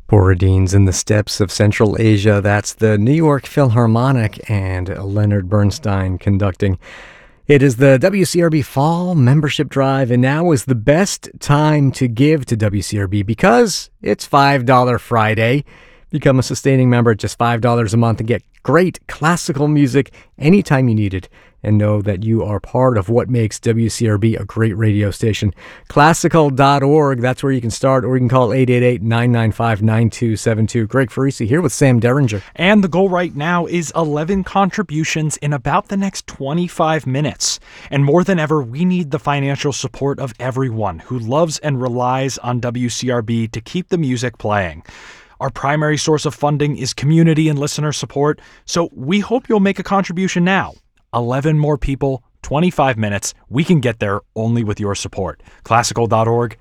Borodin's in the steppes of Central Asia. That's the New York Philharmonic and Leonard Bernstein conducting. It is the WCRB Fall Membership Drive, and now is the best time to give to WCRB because it's $5 Friday. Become a sustaining member at just $5 a month and get great classical music anytime you need it, and know that you are part of what makes WCRB a great radio station. Classical.org, that's where you can start, or you can call 888-995-9272. Greg Farisi here with Sam Derringer. And the goal right now is 11 contributions in about the next 25 minutes. And more than ever, we need the financial support of everyone who loves and relies on WCRB to keep the music playing. Our primary source of funding is community and listener support, so we hope you'll make a contribution now. 11 more people, 25 minutes. We can get there only with your support. Classical.org,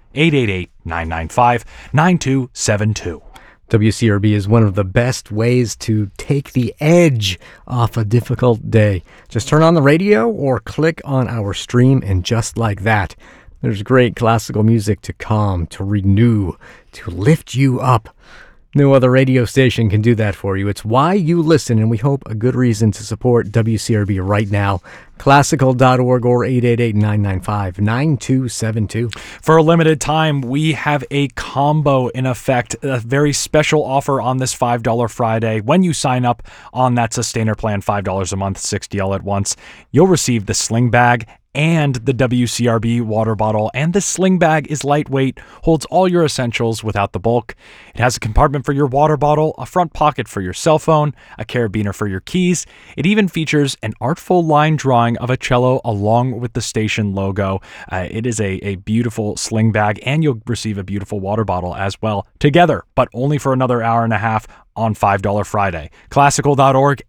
888-995-9272. WCRB is one of the best ways to take the edge off a difficult day. Just turn on the radio or click on our stream, and just like that, there's great classical music to calm, to renew, to lift you up. No other radio station can do that for you. It's why you listen, and we hope a good reason to support WCRB right now. Classical.org or 888-995-9272. For a limited time, we have a combo in effect, a very special offer on this $5 Friday. When you sign up on that sustainer plan, $5 a month, $60 at once, you'll receive the sling bag and the WCRB water bottle. And this sling bag is lightweight, holds all your essentials without the bulk. It has a compartment for your water bottle, a front pocket for your cell phone, a carabiner for your keys. It even features an artful line drawing of a cello along with the station logo. It is a beautiful sling bag, and you'll receive a beautiful water bottle as well together, but only for another hour and a half on $5 Friday. Classical.org,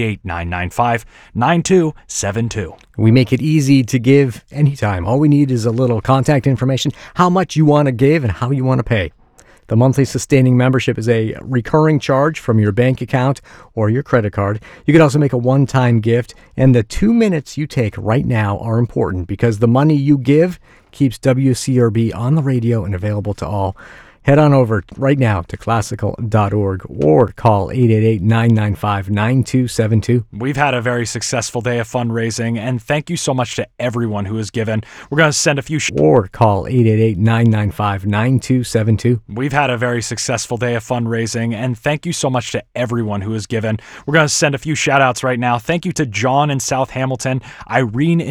888-995-9272. We make it easy to give anytime. All we need is a little contact information, how much you want to give and how you want to pay. The monthly sustaining membership is a recurring charge from your bank account or your credit card. You can also make a one-time gift, and the 2 minutes you take right now are important because the money you give keeps WCRB on the radio and available to all. Head on over right now to classical.org or call 888-995-9272. We've had a very successful day of fundraising, and thank you so much to everyone who has given. We're going to send a few... or call 888-995-9272. We've had a very successful day of fundraising, and thank you so much to everyone who has given. We're going to send a few shout-outs right now. Thank you to John in South Hamilton, Irene in